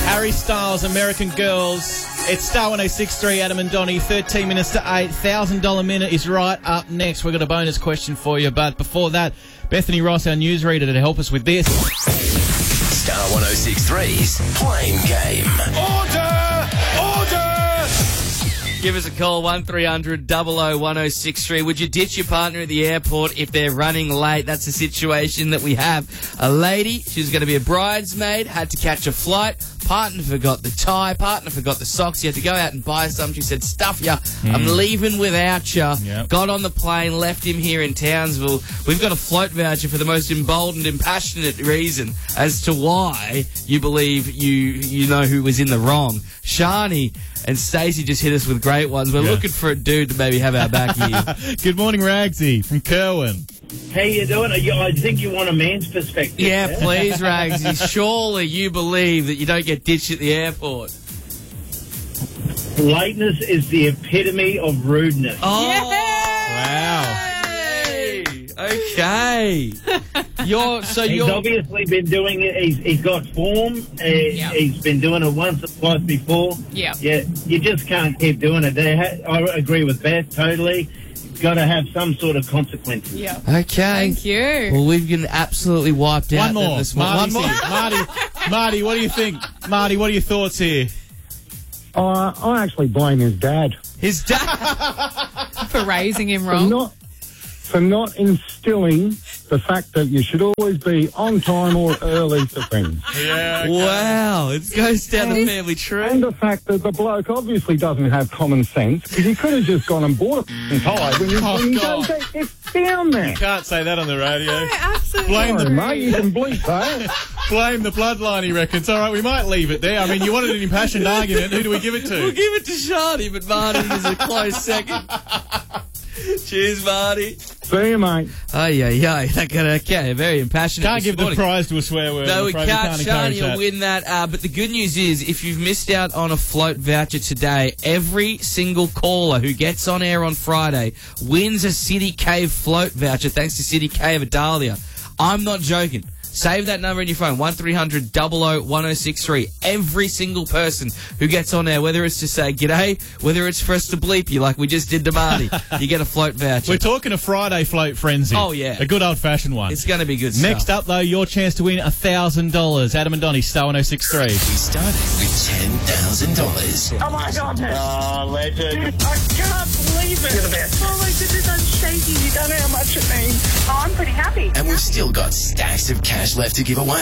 Harry Styles, American Girls. It's Star 106.3, Adam and Donnie, 13 minutes to 8. $1,000 minute is right up next. We've got a bonus question for you, but before that, Bethany Ross, our newsreader, to help us with this. Star 106.3's Blame Game. Order! Give us a call, 1300 00 1063. Would you ditch your partner at the airport if they're running late? That's a situation that we have. A lady, she was going to be a bridesmaid, had to catch a flight. Partner forgot the tie. Partner forgot the socks. You had to go out and buy some. She said, stuff ya. I'm leaving without ya. Yep. Got on the plane, left him here in Townsville. We've got a float voucher for the most emboldened and passionate reason as to why you believe you know who was in the wrong. Shani and Stacey just hit us with great ones. We're looking for a dude to maybe have our back here. Good morning, Ragsy from Kerwin. How you doing? I think you want a man's perspective. Yeah, please, Ragsy. Surely you believe that you don't get ditched at the airport. Lateness is the epitome of rudeness. Oh, Wow. Okay. He's obviously been doing it. He's got form. He's been doing it once or twice before. Yeah. Yeah. You just can't keep doing it. I agree with Beth totally. Got to have some sort of consequences. Yeah. Okay. Thank you. Well, we've been absolutely wiped out. One more. This one more. Marty, what do you think? Marty, what are your thoughts here? I actually blame his dad His dad. For raising him wrong. for not instilling the fact that you should always be on time or early for things. Yeah. Wow. It goes down the family tree. And the fact that the bloke obviously doesn't have common sense because he could have just gone and bought a tie when you go it's down there. Can't say that on the radio. No, absolutely. Blame Sorry, the mate, you can bleep that. Blame the bloodline, he reckons. All right, we might leave it there. I mean, you wanted an impassioned argument. Who do we give it to? We'll give it to Shani, but Marty is a close second. Cheers, Marty. See you, mate. Okay, very impassionate. Can't this give the morning. prize to a swear word. No, I'm we afraid can't. encourage Shani will that. win that. But the good news is, if you've missed out on a float voucher today, every single caller who gets on air on Friday wins a City Cave float voucher thanks to City Cave at Dahlia. I'm not joking. Save that number in your phone, 1300 00 1063. Every single person who gets on there, whether it's to say g'day, whether it's for us to bleep you like we just did to Marty, you get a float voucher. We're talking a Friday float frenzy. Oh, yeah. A good old-fashioned one. It's going to be good stuff. Next up, though, your chance to win $1,000. Adam and Donnie, Star 106.3. We started with $10,000. Oh my goodness! Oh, legend! I can't believe it! You're the best. Oh my goodness, I'm shaking. You don't know how much it means. Oh, I'm pretty happy. And we've still got stacks of cash left to give away.